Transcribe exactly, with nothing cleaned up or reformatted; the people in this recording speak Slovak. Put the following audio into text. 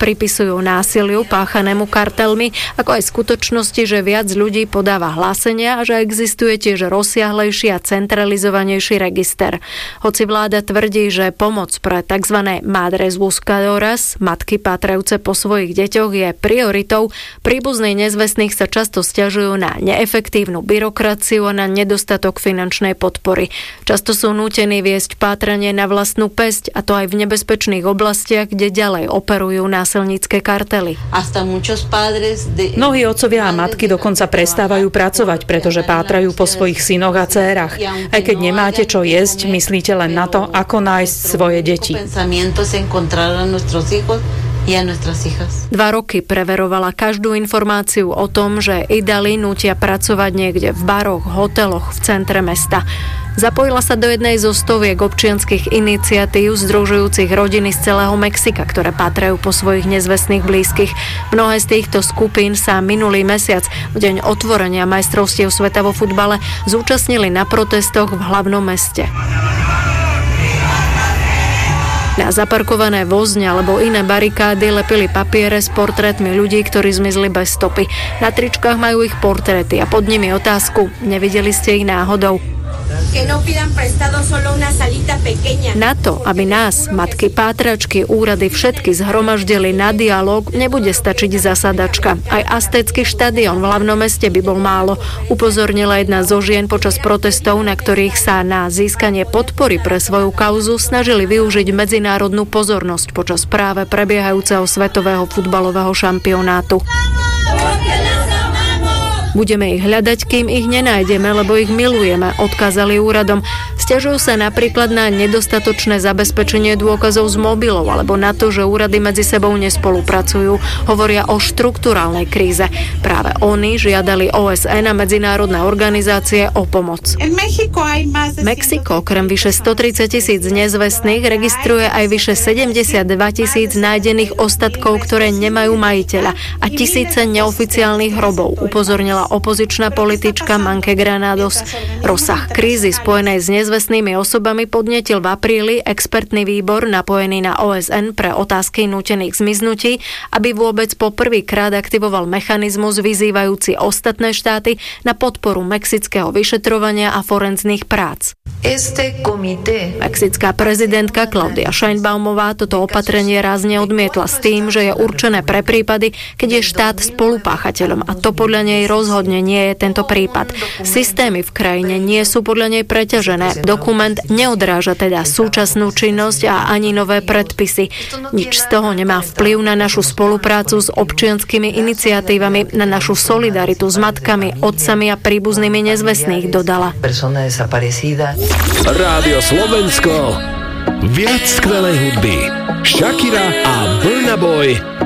pripisujú násiliu páchanému kartelmi, ako aj skutočnosti, že viac ľudí podáva hlásenia a že existuje tiež rozsiahlejší a centralizovanejší register. Hoci vláda tvrdí, že pomoc pre tzv. Madres buscadoras, matky pátrajúce po svojich deťoch, je prioritou, príbuzní nezvestných sa často sťažujú na neefektívnu byrokraciu a na nedostatok finančnej podpory. Často sú nútení viesť pátranie na vlastnú päsť, a to aj v nebezpečných oblastiach, kde ďalej operujú násilnícke kartely. Mnohí otcovia a matky dokonca prestávajú pracovať, pretože pátrajú po svojich synoch a dcérach. Aj keď nemáte čo jesť, myslíte len na to, ako nájsť svoje deti. Dva roky preverovala každú informáciu o tom, že Idali nútia pracovať niekde v baroch, hoteloch v centre mesta. Zapojila sa do jednej zo stoviek občianskych iniciatív združujúcich rodiny z celého Mexika, ktoré pátrajú po svojich nezvestných blízkych. Mnohé z týchto skupín sa minulý mesiac, v deň otvorenia majstrovstiev sveta vo futbale, zúčastnili na protestoch v hlavnom meste. Na zaparkované vozne alebo iné barikády lepili papiere s portrétmi ľudí, ktorí zmizli bez stopy. Na tričkách majú ich portréty a pod nimi otázku: nevideli ste ich náhodou? Na to, aby nás, matky pátračky, úrady všetky zhromaždili na dialóg, nebude stačiť zasadačka. Aj Aztécky štadión v hlavnom meste by bol málo, upozornila jedna zo žien počas protestov, na ktorých sa na získanie podpory pre svoju kauzu snažili využiť medzinárodnú pozornosť počas práve prebiehajúceho svetového futbalového šampionátu. Budeme ich hľadať, kým ich nenájdeme, lebo ich milujeme, odkázali úradom. Sťažujú sa napríklad na nedostatočné zabezpečenie dôkazov z mobilov alebo na to, že úrady medzi sebou nespolupracujú. Hovoria o štrukturálnej kríze. Práve oni žiadali ó es en a medzinárodné organizácie o pomoc. Mexiko okrem vyše stotridsať tisíc nezvestných registruje aj vyše sedemdesiatdva tisíc nájdených ostatkov, ktoré nemajú majiteľa, a tisíce neoficiálnych hrobov, upozornila opozičná politička Manke Granados. Rozsah krízy spojenej s nezvestnými osobami podnetil v apríli expertný výbor napojený na ó es en pre otázky nútených zmiznutí, aby vôbec po prvýkrát aktivoval mechanizmus vyzývajúci ostatné štáty na podporu mexického vyšetrovania a forenzných prác. Mexická prezidentka Claudia Sheinbaumová toto opatrenie rázne odmietla s tým, že je určené pre prípady, keď je štát spolupáchateľom, a to podľa nej rozhodne nie je tento prípad. Systémy v krajine nie sú podľa nej preťažené. Dokument neodráža teda súčasnú činnosť a ani nové predpisy. Nič z toho nemá vplyv na našu spoluprácu s občianskymi iniciatívami, na našu solidaritu s matkami, otcami a príbuznými nezvestných, dodala. Rádio Slovensko. Viac skvelej hudby. Shakira a Burna Boy